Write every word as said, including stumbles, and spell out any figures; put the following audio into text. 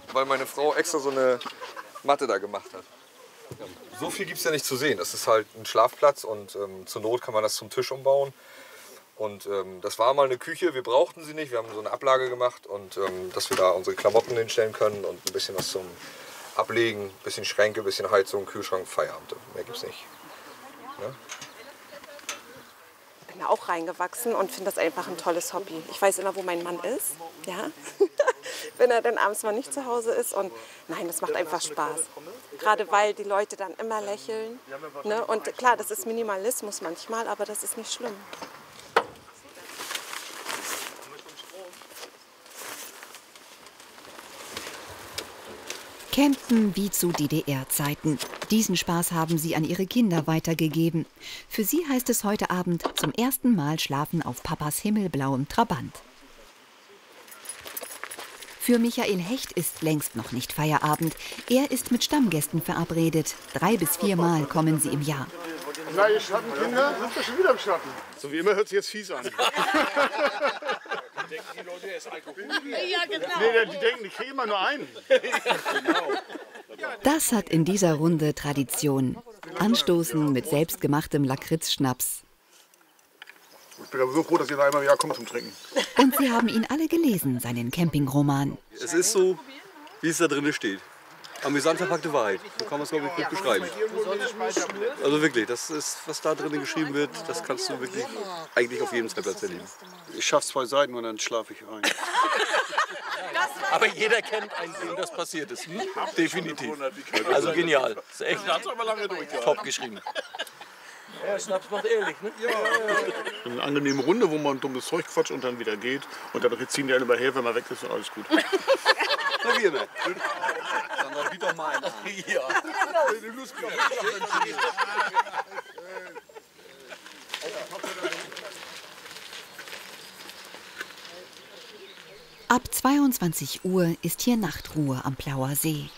weil meine Frau extra so eine Matte da gemacht hat. So viel gibt es ja nicht zu sehen. Das ist halt ein Schlafplatz und ähm, zur Not kann man das zum Tisch umbauen. Und ähm, das war mal eine Küche, wir brauchten sie nicht. Wir haben so eine Ablage gemacht und ähm, dass wir da unsere Klamotten hinstellen können und ein bisschen was zum Ablegen, ein bisschen Schränke, ein bisschen Heizung, Kühlschrank, Feierabend. Mehr gibt's nicht. Ja? Ich bin da auch reingewachsen und finde das einfach ein tolles Hobby. Ich weiß immer, wo mein Mann ist, ja? Wenn er dann abends mal nicht zu Hause ist. Und nein, das macht einfach Spaß. Gerade weil die Leute dann immer lächeln. Ne? Und klar, das ist Minimalismus manchmal, aber das ist nicht schlimm. Campen wie zu D D R-Zeiten. Diesen Spaß haben sie an ihre Kinder weitergegeben. Für sie heißt es heute Abend zum ersten Mal schlafen auf Papas himmelblauem Trabant. Für Michael Hecht ist längst noch nicht Feierabend. Er ist mit Stammgästen verabredet. Drei bis viermal kommen sie im Jahr. Na, ihr Schattenkinder, sind wir schon wieder im Schatten. So wie immer hört sich jetzt fies an. Denken die Leute, er ist Alkohol? Ja, genau. Nee, die denken, die kriegen immer nur einen. Das hat in dieser Runde Tradition. Anstoßen mit selbstgemachtem Lakritzschnaps. Ich bin aber so froh, dass ihr da einmal im Jahr kommt zum Trinken. Und sie haben ihn alle gelesen, seinen Campingroman. Es ist so, wie es da drin steht. Amüsant verpackte Wahrheit. So kann man es, glaube ich, gut beschreiben. Also wirklich, das ist, was da drin geschrieben wird, das kannst du wirklich eigentlich auf jedem Zeltplatz erleben. Ich schaffe zwei Seiten und dann schlafe ich ein. Aber jeder kennt einen, dem das passiert ist. Hm? Definitiv. Also genial. Das ist echt top geschrieben. Ja, Schnaps macht ehrlich, ne? Ja, ja, ja. Eine angenehme Runde, wo man dummes Zeug quatscht und dann wieder geht. Und dann ziehen die alle mal her, wenn man weg ist und alles gut. Na, wie immer. Dann biet doch mal einen an. Ja. Ab zweiundzwanzig Uhr ist hier Nachtruhe am Plauer See.